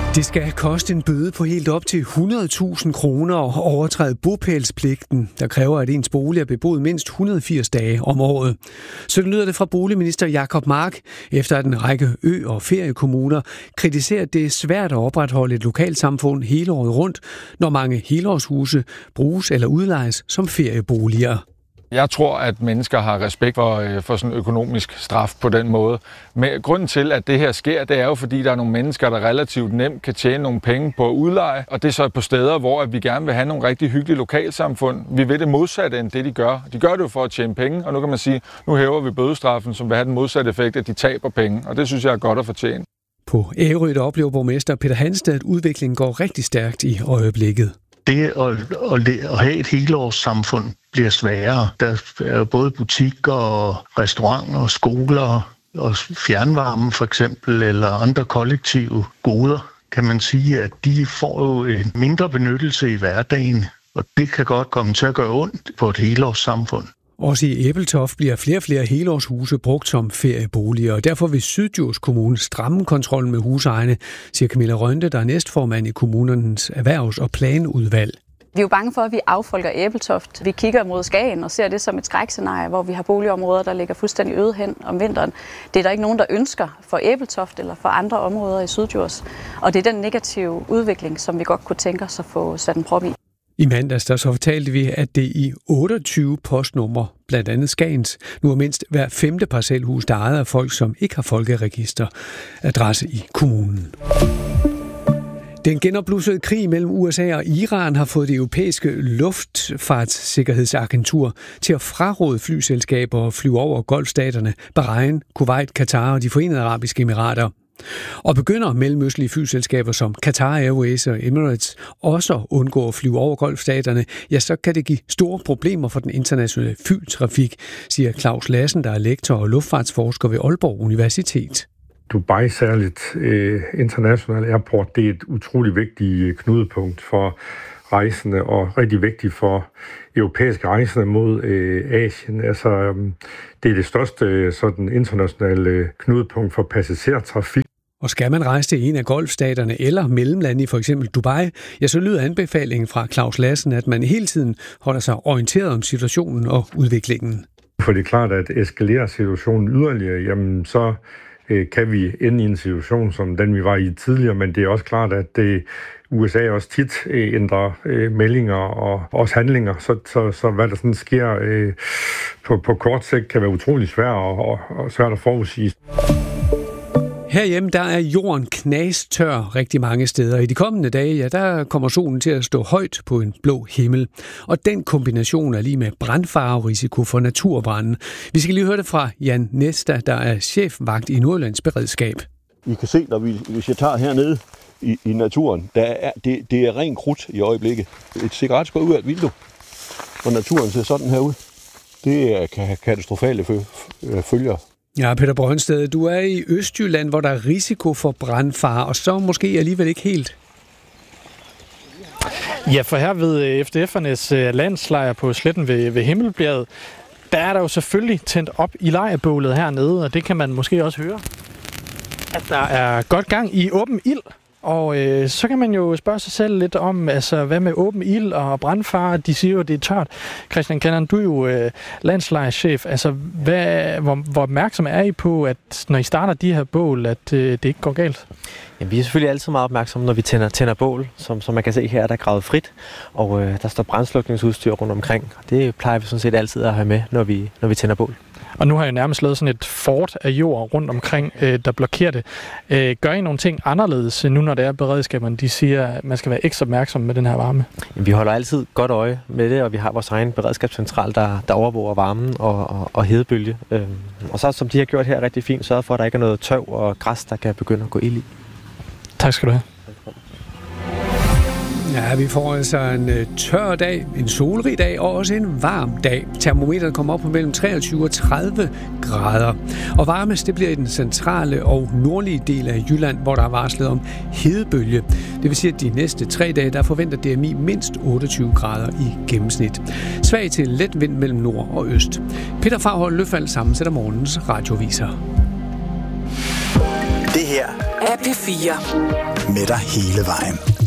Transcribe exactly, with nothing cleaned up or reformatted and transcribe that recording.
Det skal koste en bøde på helt op til hundrede tusind kroner at overtræde bopælspligten, der kræver, at ens bolig er beboet mindst et hundrede og firs dage om året. Så lyder det fra boligminister Jacob Mark, efter at en række ø- og feriekommuner kritiserer, at det er svært at opretholde et lokalsamfund hele året rundt, når mange helårshuse bruges eller udlejes som ferieboliger. Jeg tror, at mennesker har respekt for, for sådan økonomisk straf på den måde. Men grunden til, at det her sker, det er jo, fordi der er nogle mennesker, der relativt nemt kan tjene nogle penge på udleje. Og det er så på steder, hvor vi gerne vil have nogle rigtig hyggelige lokalsamfund. Vi vil det modsatte end det, de gør. De gør det jo for at tjene penge, og nu kan man sige, nu hæver vi bødestraffen, som vil have den modsatte effekt, at de taber penge. Og det synes jeg er godt at fortjene. På Ærø oplever borgmester Peter Hansted, at udviklingen går rigtig stærkt i øjeblikket. Det at, at, at have et helårssamfund bliver sværere. Der er både butikker og restauranter og skoler og fjernvarme for eksempel, eller andre kollektive goder, kan man sige, at de får jo en mindre benyttelse i hverdagen, og det kan godt komme til at gøre ondt på et helårssamfund. Også i Ebeltoft bliver flere og flere helårshuse brugt som ferieboliger, og derfor vil Syddjurs Kommune stramme kontrollen med husejerne, siger Camilla Rønde, der er næstformand i kommunernes erhvervs- og planudvalg. Vi er jo bange for, at vi affolker Ebeltoft. Vi kigger mod Skagen og ser det som et skrækscenarie, hvor vi har boligområder, der ligger fuldstændig øde hen om vinteren. Det er der ikke nogen, der ønsker for Ebeltoft eller for andre områder i Syddjurs. Og det er den negative udvikling, som vi godt kunne tænke os at få sat en prop i. I mandags der så fortalte vi, at det i otteogtyve postnumre, blandt andet Skagens, nu er mindst hver femte parcelhus, der er ejet af folk, som ikke har folkeregisteradresse i kommunen. Den genopblussede krig mellem U S A og Iran har fået det europæiske luftfartssikkerhedsagentur til at fraråde flyselskaber at flyve over Golfstaterne, Bahrain, Kuwait, Katar og de Forenede Arabiske Emirater. Og begynder mellemøstlige flyselskaber som Qatar Airways og Emirates også at undgå at flyve over Golfstaterne, ja, så kan det give store problemer for den internationale flytrafik, siger Claus Lassen, der er lektor og luftfartsforsker ved Aalborg Universitet. Dubai særligt eh, International Airport, det er et utrolig vigtigt knudepunkt for rejsende og rigtig vigtigt for europæiske rejsende mod øh, Asien. Altså, um, det er det største sådan internationale knudepunkt for passagertrafik. Og skal man rejse til en af golfstaterne eller mellemlande i for eksempel Dubai, ja, så lyder anbefalingen fra Claus Lassen, at man hele tiden holder sig orienteret om situationen og udviklingen. For det er klart, at eskalerer situationen yderligere, jamen så kan vi ende i en situation som den, vi var i tidligere, men det er også klart, at det, U S A også tit ændrer øh, meldinger og også handlinger, så, så, så hvad der sådan sker øh, på, på kort sigt kan være utrolig svært og, og, og svært at forudsige. Herhjemme, der er jorden knastør rigtig mange steder. I de kommende dage, ja, der kommer solen til at stå højt på en blå himmel. Og den kombination er lige med brandfarerisiko for naturbranden. Vi skal lige høre det fra Jan Nesta, der er chefvagt i Nordjyllands Beredskab. I kan se, når vi, hvis jeg tager hernede i, i naturen, der er, det, det er ren krudt i øjeblikket. Et cigaret går ud af et vindue, og naturen ser sådan her ud. Det er katastrofale følger. Ja, Peter Brøndsted, du er i Østjylland, hvor der er risiko for brandfare, og så måske alligevel ikke helt. Ja, for her ved F D F'ernes landslejr på sletten ved, ved Himmelbjerget, der er der jo selvfølgelig tændt op i lejrbålet hernede, og det kan man måske også høre, at der er godt gang i åben ild. Og øh, så kan man jo spørge sig selv lidt om, altså hvad med åben ild og brandfare, de siger jo, det er tørt. Christian Kennan, du er jo øh, landslejrschef. Altså, hvad, hvor, hvor opmærksom er I på, at når I starter de her bål, at øh, det ikke går galt? Jamen, vi er selvfølgelig altid meget opmærksomme, når vi tænder, tænder bål. Som, som man kan se her, der er gravet frit, og øh, der står brandslukningsudstyr rundt omkring. Det plejer vi sådan set altid at have med, når vi, når vi tænder bål. Og nu har jeg nærmest lavet sådan et fort af jord rundt omkring, øh, der blokerer det. Øh, gør I nogle ting anderledes nu, når det er beredskaberne, de siger, at man skal være ekstra opmærksom med den her varme? Jamen, vi holder altid godt øje med det, og vi har vores egen beredskabscentral, der, der overvåger varmen og, og, og hedebølge. Øh, og så, som de har gjort her rigtig fint, sørget for, at der ikke er noget tøv og græs, der kan begynde at gå ild i. Tak skal du have. Ja, vi får altså en tør dag, en solrig dag og også en varm dag. Termometeret kommer op på mellem treogtyve og tredive grader. Og varmest det bliver i den centrale og nordlige del af Jylland, hvor der er varslet om hedebølge. Det vil sige, at de næste tre dage, der forventer D M I mindst otteogtyve grader i gennemsnit. Svag til let vind mellem nord og øst. Peter Farhold Løfald sammensætter morgens radioviser. Det her af P fire. Med dig hele vejen.